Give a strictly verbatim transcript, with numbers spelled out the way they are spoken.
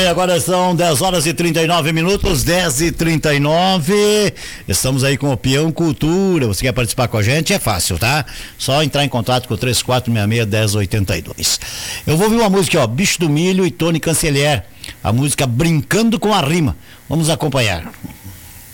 Agora são dez horas e trinta e nove minutos, dez e trinta e nove. Estamos aí com o Peão Cultura. Você quer participar com a gente? É fácil, tá? Só entrar em contato com o três quatro seis seis, um zero oito dois. Eu vou ouvir uma música, ó, Bicho do Milho e Tony Cancellier. A música Brincando com a Rima. Vamos acompanhar.